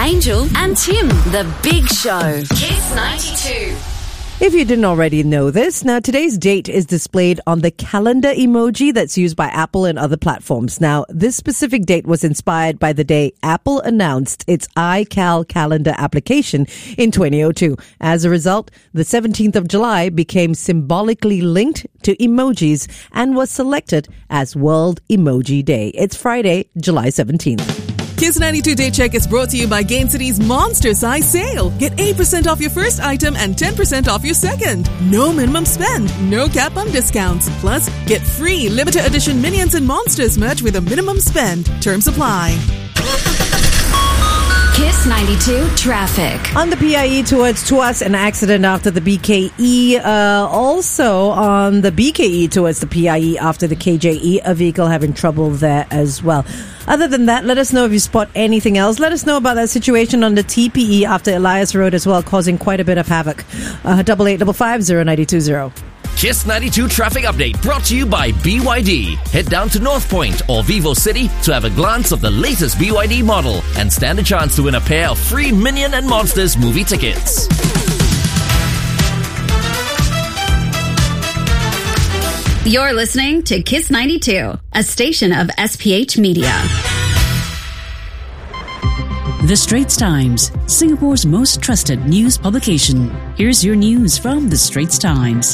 Angel and Tim. The Big Show. Kiss 92. If you didn't already know this, now today's date is displayed on the calendar emoji that's used by Apple and other platforms. Now, this specific date was inspired by the day Apple announced its iCal calendar application in 2002. As a result, the 17th of July became symbolically linked to emojis and was selected as World Emoji Day. It's Friday, July 17th. Kiss 92 Day Check is brought to you by Gain City's Monster Size Sale. Get 8% off your first item and 10% off your second. No minimum spend, no cap on discounts. Plus, get free limited edition Minions and Monsters merch with a minimum spend. Terms apply. Kiss 92 Traffic. On the PIE towards Tuas, an accident after the BKE. Also on the BKE towards the PIE after the KJE, a vehicle having trouble there as well. Other than that, let us know if you spot anything else. Let us know about that situation on the TPE after Elias Road as well, causing quite a bit of havoc. 88550920. Kiss 92 Traffic Update brought to you by BYD. Head down to North Point or Vivo City to have a glance of the latest BYD model and stand a chance to win a pair of free Minion and Monsters movie tickets. You're listening to Kiss 92, a station of SPH Media. The Straits Times, Singapore's most trusted news publication. Here's your news from The Straits Times.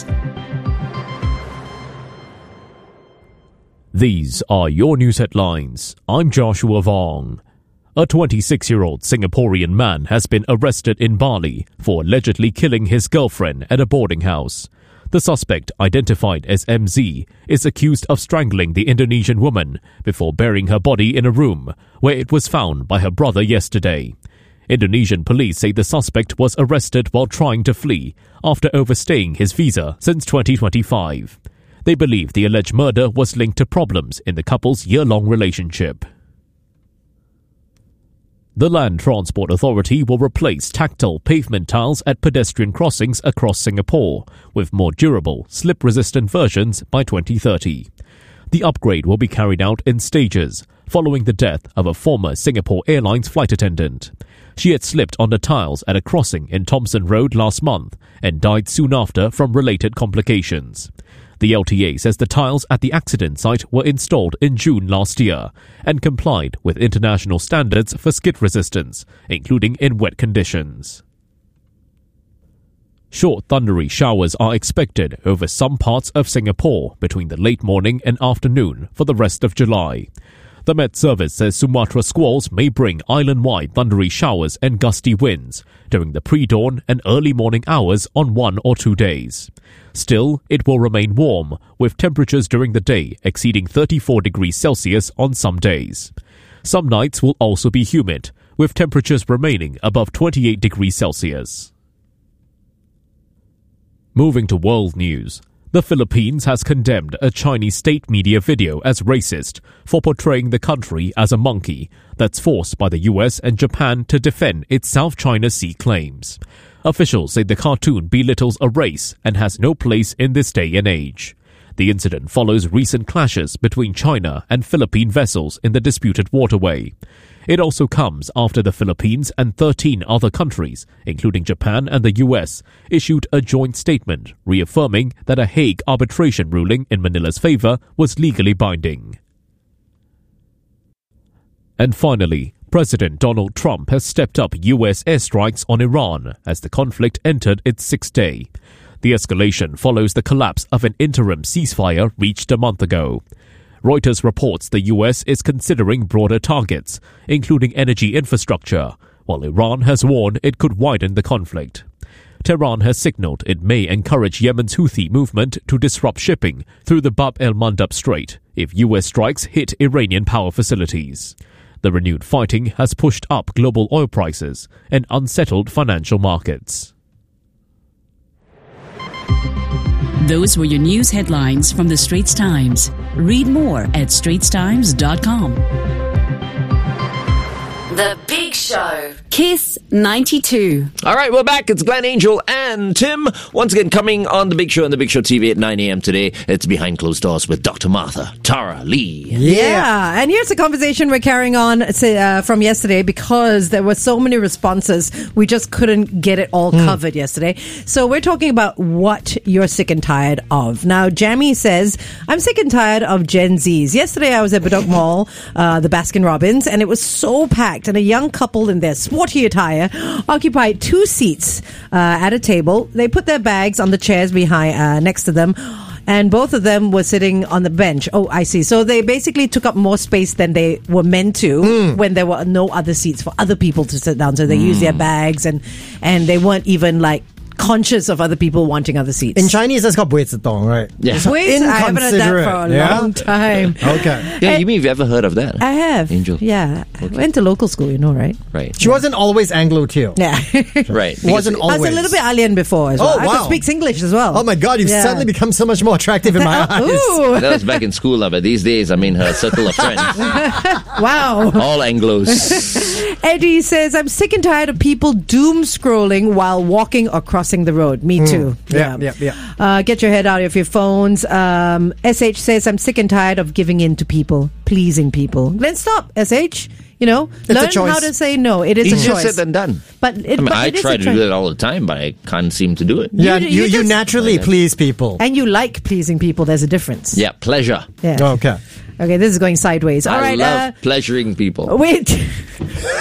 These are your news headlines. I'm Joshua Vong. A 26-year-old Singaporean man has been arrested in Bali for allegedly killing his girlfriend at a boarding house. The suspect, identified as MZ, is accused of strangling the Indonesian woman before burying her body in a room where it was found by her brother yesterday. Indonesian police say the suspect was arrested while trying to flee after overstaying his visa since 2025. They believe the alleged murder was linked to problems in the couple's year-long relationship. The Land Transport Authority will replace tactile pavement tiles at pedestrian crossings across Singapore with more durable, slip-resistant versions by 2030. The upgrade will be carried out in stages, following the death of a former Singapore Airlines flight attendant. She had slipped on the tiles at a crossing in Thomson Road last month and died soon after from related complications. The LTA says the tiles at the accident site were installed in June last year and complied with international standards for skid resistance, including in wet conditions. Short thundery showers are expected over some parts of Singapore between the late morning and afternoon for the rest of July. The Met Service says Sumatra squalls may bring island-wide thundery showers and gusty winds during the pre-dawn and early morning hours on 1 or 2 days. Still, it will remain warm, with temperatures during the day exceeding 34 degrees Celsius on some days. Some nights will also be humid, with temperatures remaining above 28 degrees Celsius. Moving to world news. The Philippines has condemned a Chinese state media video as racist for portraying the country as a monkey that's forced by the US and Japan to defend its South China Sea claims. Officials say the cartoon belittles a race and has no place in this day and age. The incident follows recent clashes between China and Philippine vessels in the disputed waterway. It also comes after the Philippines and 13 other countries, including Japan and the US, issued a joint statement reaffirming that a Hague arbitration ruling in Manila's favor was legally binding. And finally, President Donald Trump has stepped up US airstrikes on Iran as the conflict entered its sixth day. The escalation follows the collapse of an interim ceasefire reached a month ago. Reuters reports the US is considering broader targets, including energy infrastructure, while Iran has warned it could widen the conflict. Tehran has signaled it may encourage Yemen's Houthi movement to disrupt shipping through the Bab el-Mandab Strait if US strikes hit Iranian power facilities. The renewed fighting has pushed up global oil prices and unsettled financial markets. Those were your news headlines from The Straits Times. Read more at straitstimes.com. The Big Show. Kiss 92. All right, we're back. It's Glenn, Angel, and Tim. Once again, coming on The Big Show and The Big Show TV at 9 a.m. today. It's Behind Closed Doors with Dr. Martha Tara Lee. Yeah. And here's the conversation we're carrying on from yesterday because there were so many responses. We just couldn't get it all covered yesterday. So we're talking about what you're sick and tired of. Now, Jamie says, I'm sick and tired of Gen Zs. Yesterday, I was at Bedok Mall, the Baskin Robbins, and it was so packed. And a young couple in their sporty attire occupied 2 seats at a table. They put their bags on the chairs behind next to them. And both of them were sitting on the bench. Oh, I see. So they basically took up more space than they were meant to when there were no other seats for other people to sit down. So they used their bags and they weren't even like conscious of other people wanting other seats. In Chinese, that's called 不会自动, right? Yeah. Wait, I haven't heard that for a long time. Okay. Yeah, you mean you've ever heard of that? I have. Angel. Yeah. I went to local school, you know, right? Right. She wasn't always Anglo too. Yeah. Right. Wasn't I always. was a little bit alien before as well. Oh, I wow. could speak English as well. Oh my God, you've suddenly become so much more attractive in my eyes. Ooh. That was back in school, but these days, I mean, her circle of friends, Wow. all Anglos. Eddie says, I'm sick and tired of people doom scrolling while walking or crossing the road. Me too. Yeah. Get your head out of your phones. SH says, I'm sick and tired of giving in to people, pleasing people. Then stop, SH. You know, learn how to say no. It is a Easier choice. said than done. But it, I mean, but I it is try a to choice. do that all the time, but I can't seem to do it. Yeah, You you just- naturally please people. And you like pleasing people. There's a difference. Yeah, pleasure. Yeah. Okay. Okay, this is going sideways. All I right. love pleasuring people. Wait.